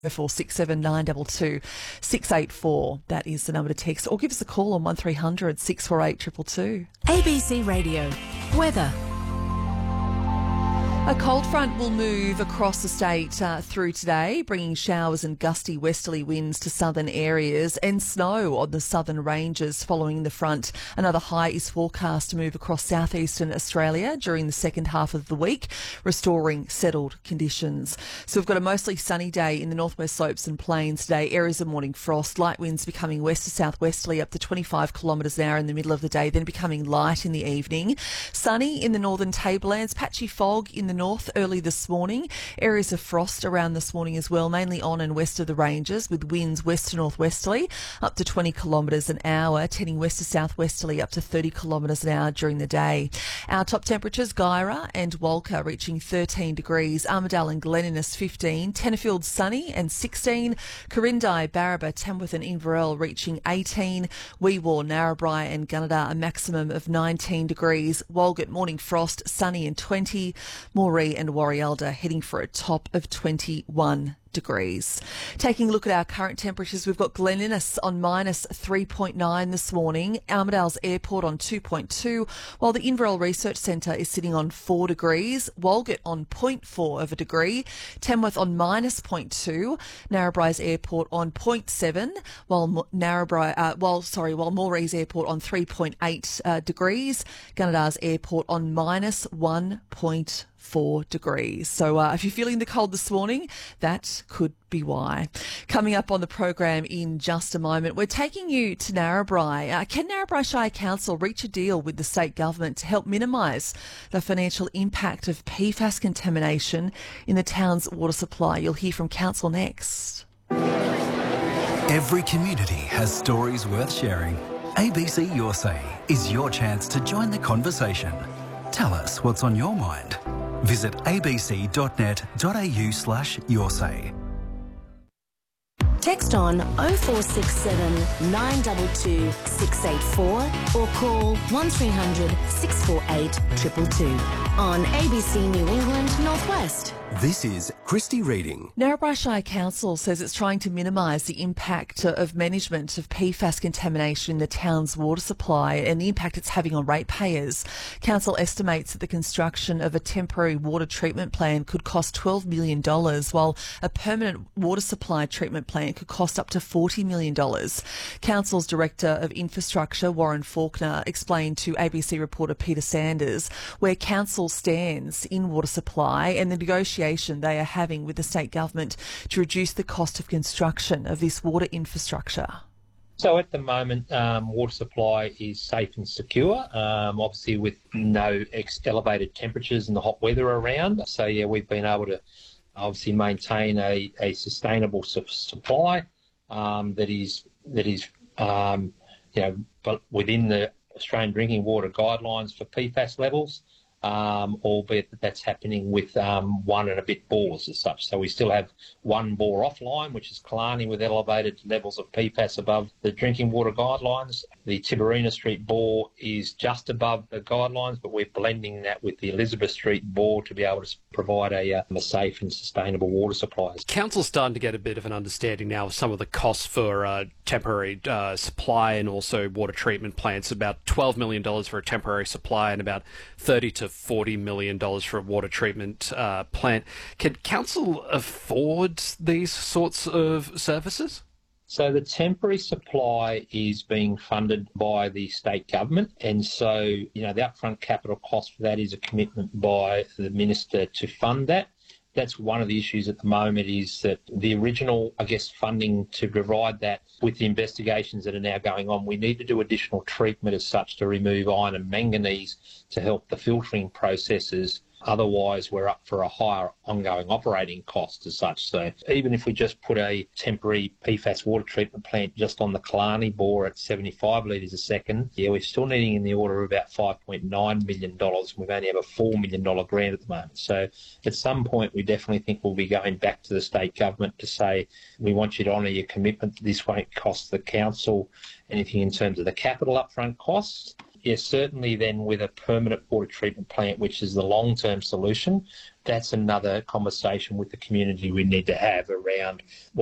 0467 922 684. That is the number to text, or give us a call on 1300 648 222. ABC Radio. Weather. A cold front will move across the state through today, bringing showers and gusty westerly winds to southern areas and snow on the southern ranges following the front. Another high is forecast to move across southeastern Australia during the second half of the week, restoring settled conditions. So we've got a mostly sunny day in the northwest slopes and plains today. Areas of morning frost, light winds becoming west to southwesterly up to 25 kilometres an hour in the middle of the day, then becoming light in the evening. Sunny in the northern tablelands, patchy fog in the north early this morning. Areas of frost around this morning as well, mainly on and west of the ranges, with winds west to northwesterly up to 20 kilometres an hour, tending west to southwesterly up to 30 kilometres an hour during the day. Our top temperatures, Guyra and Walker reaching 13 degrees, Armidale and Glen Innes 15, Tenterfield sunny and 16, Corindai, Barraba, Tamworth and Inverell reaching 18, Weewar, Narrabri and Gunnedah a maximum of 19 degrees, Walgett morning frost sunny and 20, Moree and Warialda heading for a top of 21 degrees. Taking a look at our current temperatures, we've got Glen Innes on minus 3.9 this morning, Armidale's Airport on 2.2, while the Inverell Research Centre is sitting on 4 degrees, Walgett on 0.4 of a degree, Tamworth on minus 0.2, Narrabri's Airport on 0.7, while Moree's Airport on 3.8 degrees, Gunnedah's Airport on minus 1.4 degrees. So if you're feeling the cold this morning, that could be why. Coming up on the program in just a moment, we're taking you to Narrabri. Can Narrabri Shire Council reach a deal with the state government to help minimise the financial impact of PFAS contamination in the town's water supply? You'll hear from Council next. Every community has stories worth sharing. ABC Your Say is your chance to join the conversation. Tell us what's on your mind. Visit abc.net.au/yoursay. Text on 0467 922 684 or call 1300 648 222 on ABC New England Northwest. This is Christy Reading. Narrabri Shire Council says it's trying to minimise the impact of management of PFAS contamination in the town's water supply and the impact it's having on ratepayers. Council estimates that the construction of a temporary water treatment plant could cost $12 million, while a permanent water supply treatment plant could cost up to $40 million. Council's Director of Infrastructure, Warren Faulkner, explained to ABC reporter Peter Sanders where Council stands in water supply and the negotiation they are having with the state government to reduce the cost of construction of this water infrastructure. So at the moment, water supply is safe and secure, obviously with no elevated temperatures and the hot weather around. So, yeah, we've been able to obviously maintain a sustainable supply that is but within the Australian drinking water guidelines for PFAS levels. Albeit that's happening with one and a bit bores as such. So we still have one bore offline, which is Killarney, with elevated levels of PFAS above the drinking water guidelines. The Tiberina Street bore is just above the guidelines, but we're blending that with the Elizabeth Street bore to be able to provide a safe and sustainable water supply. Council's starting to get a bit of an understanding now of some of the costs for temporary supply and also water treatment plants. About $12 million for a temporary supply and about $30 to $40 million for a water treatment plant. Can Council afford these sorts of services? So the temporary supply is being funded by the state government, and so, the upfront capital cost for that is a commitment by the minister to fund that. That's one of the issues at the moment, is that the original, funding to provide that, with the investigations that are now going on, we need to do additional treatment as such to remove iron and manganese to help the filtering processes. Otherwise, we're up for a higher ongoing operating cost as such. So even if we just put a temporary PFAS water treatment plant just on the Killarney bore at 75 litres a second, we're still needing in the order of about $5.9 million. We've only have a $4 million grant at the moment. So at some point, we definitely think we'll be going back to the state government to say, we want you to honour your commitment. This won't cost the council anything in terms of the capital upfront costs. yes, certainly then with a permanent water treatment plant, which is the long-term solution, that's another conversation with the community we need to have around